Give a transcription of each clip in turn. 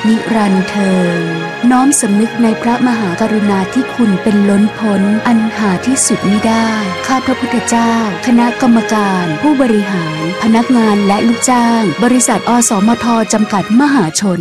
นิรันดร์เทอญน้อมสำนึกในพระมหากรุณาธิคุณเป็นล้นพ้นอันหาที่สุดมิได้ข้าพระพุทธเจ้าคณะกรรมการผู้บริหารพนักงานและลูกจ้างบริษัทอสมทจำกัดมหาชน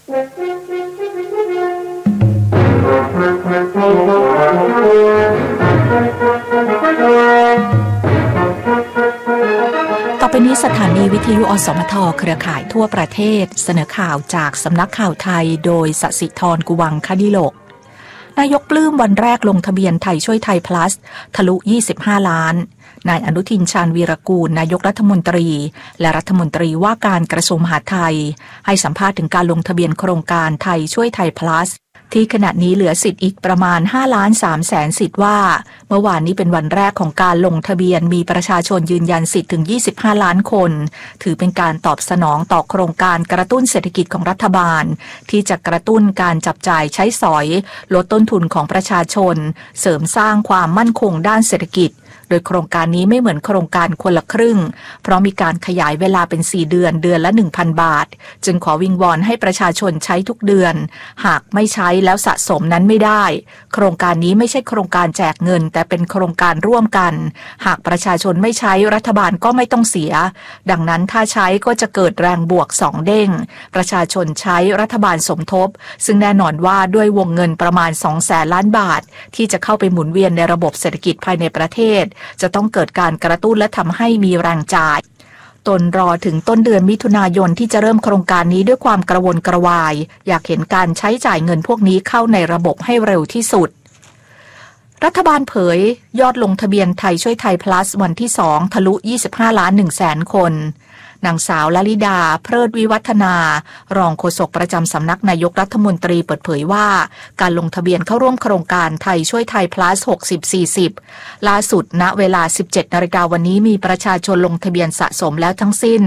ต่อไปนี้สถานีวิทยุอสมทเครือข่ายทั่วประเทศเสนอข่าวจากสำนักข่าวไทยโดยสศิธรกุวังคดิโลกนายกปลื้มวันแรกลงทะเบียนไทยช่วยไทย plus ทะลุ25 ล้านนายอนุทินชาญวีรกูลนายกรัฐมนตรีและรัฐมนตรีว่าการกระทรวงมหาดไทยให้สัมภาษณ์ถึงการลงทะเบียนโครงการไทยช่วยไทย plusที่ขณะนี้เหลือสิทธิ์อีกประมาณ5.3 แสนสิทธิ์ว่าเมื่อวานนี้เป็นวันแรกของการลงทะเบียนมีประชาชนยืนยันสิทธิ์ถึง25 ล้านคนถือเป็นการตอบสนองต่อโครงการกระตุ้นเศรษฐกิจของรัฐบาลที่จะกระตุ้นการจับจ่ายใช้สอยลดต้นทุนของประชาชนเสริมสร้างความมั่นคงด้านเศรษฐกิจโดยโครงการนี้ไม่เหมือนโครงการคนละครึ่งเพราะมีการขยายเวลาเป็น4 เดือนเดือนละ 1,000 บาทจึงขอวิงวอนให้ประชาชนใช้ทุกเดือนหากไม่ใช้แล้วสะสมนั้นไม่ได้โครงการนี้ไม่ใช่โครงการแจกเงินแต่เป็นโครงการร่วมกันหากประชาชนไม่ใช้รัฐบาลก็ไม่ต้องเสียดังนั้นถ้าใช้ก็จะเกิดแรงบวก2เด้งประชาชนใช้รัฐบาลสมทบซึ่งแน่นอนว่าด้วยวงเงินประมาณ 200,000 ล้านบาทที่จะเข้าไปหมุนเวียนในระบบเศรษฐกิจภายในประเทศจะต้องเกิดการกระตุ้นและทำให้มีแรงจ่ายตนรอถึงต้นเดือนมิถุนายนที่จะเริ่มโครงการนี้ด้วยความกระวนกระวายอยากเห็นการใช้จ่ายเงินพวกนี้เข้าในระบบให้เร็วที่สุดรัฐบาลเผยยอดลงทะเบียนไทยช่วยไทย plus วันที่2ทะลุ25 ล้าน 1 แสนคนนางสาวลลิดาเพลิดวิวัฒนารองโฆษกประจำสำนักนายกรัฐมนตรีเปิดเผยว่าการลงทะเบียนเข้าร่วมโครงการไทยช่วยไทย plus 60-40 ล่าสุดณเวลา 17:00 น.วันนี้มีประชาชนลงทะเบียนสะสมแล้วทั้งสิ้น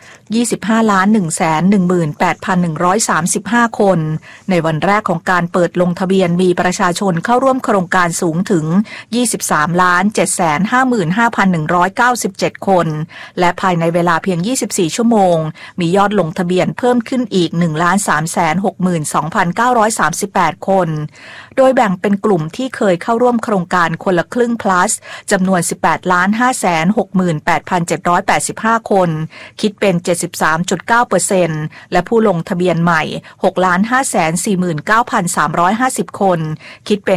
25,118,135 คนในวันแรกของการเปิดลงทะเบียนมีประชาชนเข้าร่วมโครงการสูงถึง 23,755,197 คนและภายในเวลาเพียง24 ชั่วโมงมียอดลงทะเบียนเพิ่มขึ้นอีก 1,362,938 คนโดยแบ่งเป็นกลุ่มที่เคยเข้าร่วมโครงการคนละครึ่ง plus จำนวน 18,568,785 คนคิดเป็น 73.9% และผู้ลงทะเบียนใหม่ 6,549,350 คนคิดเป็น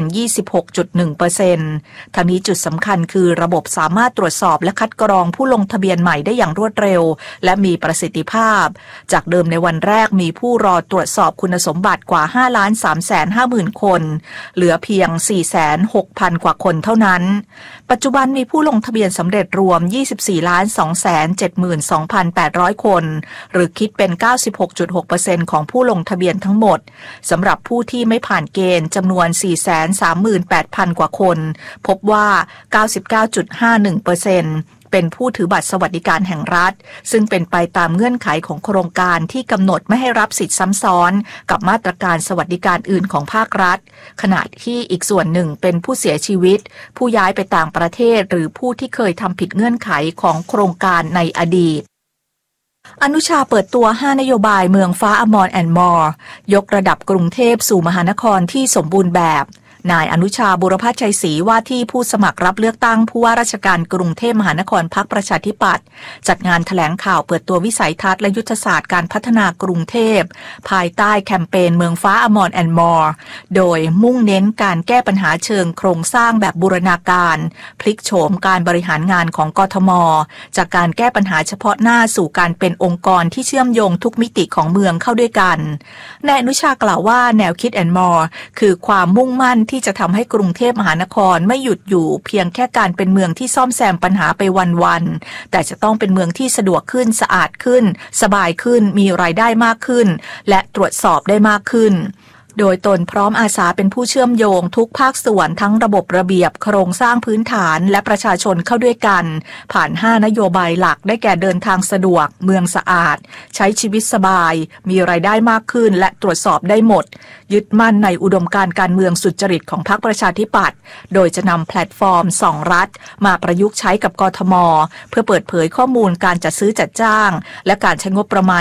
26.1% ทั้งนี้จุดสำคัญคือระบบสามารถตรวจสอบและคัดกรองผู้ลงทะเบียนใหม่ได้อย่างรวดเร็วและมีประสิทธิภาพจากเดิมในวันแรกมีผู้รอตรวจสอบคุณสมบัติกว่า 5,350,000 คนเหลือเพียง 46,000 กว่าคนเท่านั้นปัจจุบันมีผู้ลงทะเบียนสำเร็จรวม 24,272,800 คนหรือคิดเป็น 96.6% ของผู้ลงทะเบียนทั้งหมดสำหรับผู้ที่ไม่ผ่านเกณฑ์จำนวน 438,000 กว่าคนพบว่า 99.51%เป็นผู้ถือบัตรสวัสดิการแห่งรัฐซึ่งเป็นไปตามเงื่อนไขของโครงการที่กำหนดไม่ให้รับสิทธิ์ซ้ำซ้อนกับมาตรการสวัสดิการอื่นของภาครัฐขณะที่อีกส่วนหนึ่งเป็นผู้เสียชีวิตผู้ย้ายไปต่างประเทศหรือผู้ที่เคยทำผิดเงื่อนไขของโครงการในอดีตอนุชาเปิดตัว5นโยบายเมืองฟ้าอมรแอนด์มอร์ยกระดับกรุงเทพสู่มหานครที่สมบูรณ์แบบนายอนุชาบุรพชัยศรีว่าที่ผู้สมัครรับเลือกตั้งผู้ว่าราชการกรุงเทพมหานครพรรคประชาธิปัตย์จัดงานแถลงข่าวเปิดตัววิสัยทัศน์และยุทธศาสตร์การพัฒนากรุงเทพภายใต้แคมเปญเมืองฟ้าอมรแอนด์มอร์โดยมุ่งเน้นการแก้ปัญหาเชิงโครงสร้างแบบบูรณาการพลิกโฉมการบริหารงานของกทมจากการแก้ปัญหาเฉพาะหน้าสู่การเป็นองค์กรที่เชื่อมโยงทุกมิติของเมืองเข้าด้วยกันนายอนุชากล่าวว่าแนวคิดแอนด์มอร์คือความมุ่งมั่นที่จะทำให้กรุงเทพมหานครไม่หยุดอยู่เพียงแค่การเป็นเมืองที่ซ่อมแซมปัญหาไปวันๆแต่จะต้องเป็นเมืองที่สะดวกขึ้นสะอาดขึ้นสบายขึ้นมีรายได้มากขึ้นและตรวจสอบได้มากขึ้น โดยตนพร้อมอาสาเป็นผู้เชื่อมโยงทุกภาคส่วนทั้งระบบระเบียบโครงสร้างพื้นฐานและประชาชนเข้าด้วยกันผ่าน5นโยบายหลักได้แก่เดินทางสะดวกเมืองสะอาดใช้ชีวิตสบายมีรายได้มากขึ้นและตรวจสอบได้หมดยึดมั่นในอุดมการณ์การเมืองสุจริตของพรรคประชาธิปัตย์โดยจะนำแพลตฟอร์ม2รัฐมาประยุกต์ใช้กับกทม.เพื่อเปิดเผยข้อมูลการจัดซื้อจัดจ้างและการใช้งบประมาณ